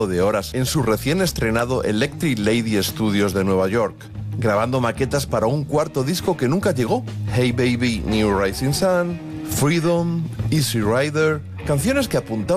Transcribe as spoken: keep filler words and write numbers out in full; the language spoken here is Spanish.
de horas en su recién estrenado Electric Lady Studios de Nueva York, grabando maquetas para un cuarto disco que nunca llegó. Hey Baby, New Rising Sun, Freedom, Easy Rider, canciones que apuntaban